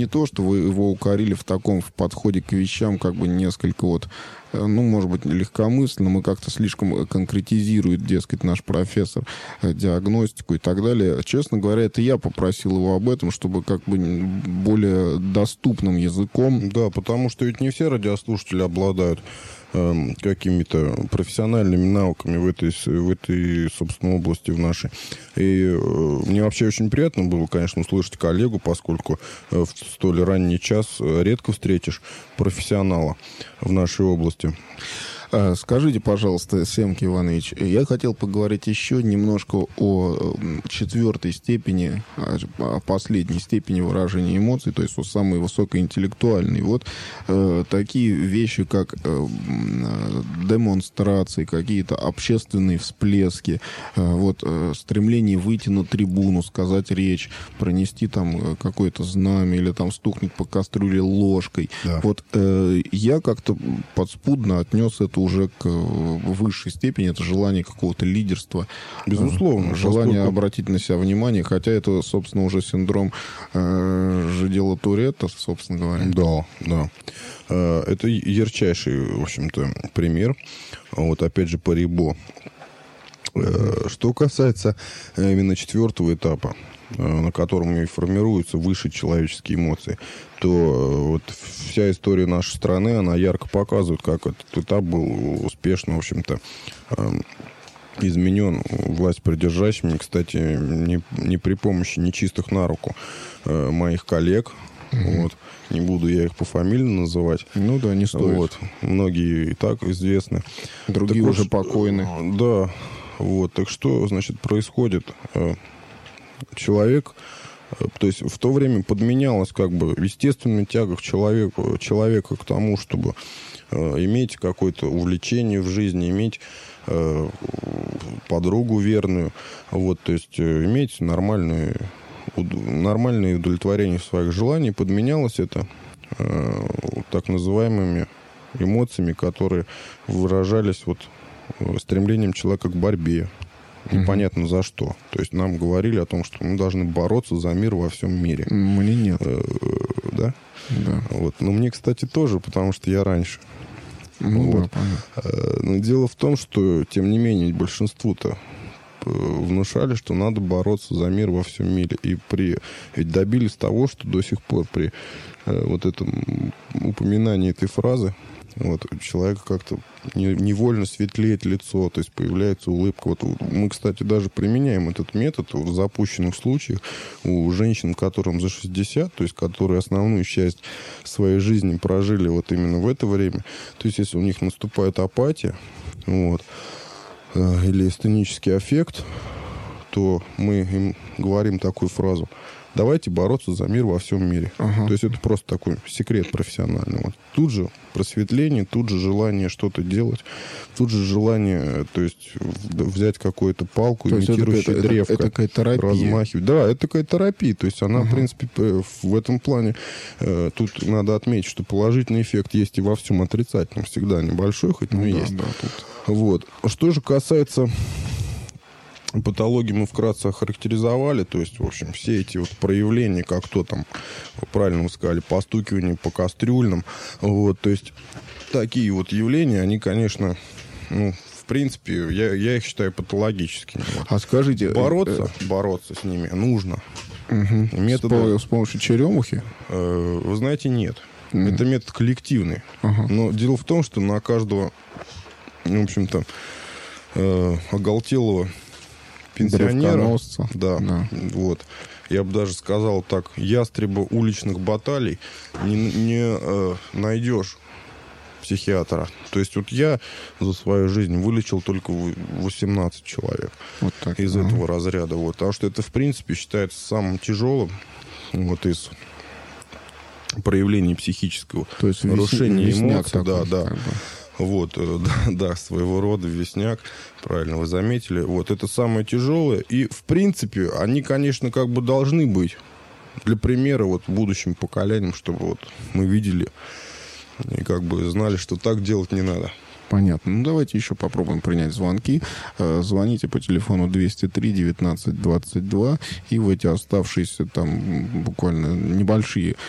то, что вы его укорили в таком в подходе к вещам, как бы несколько вот, ну, может быть, легкомысленно, мы как-то слишком конкретизирует, дескать, наш профессор диагностику и так далее. Честно говоря, это я попросил его об этом, чтобы как бы более доступным языком. Да, потому что ведь не все радиослушатели обладают какими-то профессиональными навыками в этой, собственно, области в нашей. И мне вообще очень приятно было, конечно, услышать коллегу, поскольку в столь ранний час редко встретишь профессионала в нашей области. Скажите, пожалуйста, Семки Иванович, я хотел поговорить еще немножко о четвертой степени, о последней степени выражения эмоций, то есть о самой высокоинтеллектуальной. Вот такие вещи, как демонстрации, какие-то общественные всплески, вот стремление выйти на трибуну, сказать речь, пронести там какое-то знамя или там стукнуть по кастрюле ложкой. Да. Вот я как-то подспудно отнес это уже к высшей степени, это желание какого-то лидерства. Безусловно. Желание обратить на себя внимание, хотя это, собственно, уже синдром Жидела Туретта, собственно говоря. Да, да. Это ярчайший, в общем-то, пример. Вот опять же по Рибо. Что касается именно четвертого этапа, на котором и формируются высшие человеческие эмоции, то вот вся история нашей страны, она ярко показывает, как этот этап был успешно, в общем-то, изменен власть придержащими. Кстати, не при помощи нечистых на руку моих коллег. Вот. Не буду я их пофамильно называть. Ну да, не стоит. Вот. Многие и так известны. Другие так уже покойны. Да. Вот. Так что, значит, происходит? Человек, то есть в то время подменялась как бы естественная тяга к человека к тому, чтобы иметь какое-то увлечение в жизни, иметь подругу верную, вот, то есть иметь нормальное удовлетворение своих желаний. Подменялось это так называемыми эмоциями, которые выражались вот стремлением человека к борьбе. Непонятно за что. То есть нам говорили о том, что мы должны бороться за мир во всем мире. Мне нет. Да? Да. Вот. Но мне, кстати, тоже, потому что я раньше. Ну, вот. да, понятно. Но дело в том, что, тем не менее, большинству-то внушали, что надо бороться за мир во всем мире. И ведь добились того, что до сих пор при вот этом упоминании этой фразы вот, у человека как-то невольно светлеет лицо, то есть появляется улыбка. Вот мы, кстати, даже применяем этот метод в запущенных случаях у женщин, которым за 60, то есть которые основную часть своей жизни прожили вот именно в это время. То есть если у них наступает апатия, вот, или эстенический аффект, то мы им говорим такую фразу: давайте бороться за мир во всем мире. Ага. То есть это просто такой секрет профессиональный. Вот. Тут же просветление, тут же желание что-то делать, тут же желание, то есть взять какую-то палку, имитирующую древко, это такая терапия. Размахивать. Да, это такая терапия. То есть она, в принципе, в этом плане, тут надо отметить, что положительный эффект есть и во всем, отрицательном всегда небольшой, хоть но есть. Да, тут. Вот. Что же касается патологии, мы вкратце охарактеризовали, то есть, в общем, все эти вот проявления, как то там, правильно вы сказали, постукивание по кастрюльным, вот, то есть, такие вот явления, они, конечно, ну, в принципе, я их считаю патологическими. Вот. А скажите... Бороться с ними нужно. Методы... С помощью черемухи? Вы знаете, нет. Это метод коллективный. Но дело в том, что на каждого, в общем-то, оголтелого пенсионера, да, вот, я бы даже сказал так, ястреба уличных баталий не найдешь психиатра. То есть вот я за свою жизнь вылечил только 18 человек вот так, из этого разряда. Вот, потому что это, в принципе, считается самым тяжелым вот, из проявлений психического. То есть нарушения эмоций. Такой, да. Как бы. Вот, да, своего рода весняк, правильно вы заметили. Вот, это самое тяжелое. И, в принципе, они, конечно, как бы должны быть для примера вот будущим поколениям, чтобы вот мы видели и как бы знали, что так делать не надо. Понятно. Ну, давайте еще попробуем принять звонки. Звоните по телефону 203-19-22, и в эти оставшиеся там буквально небольшие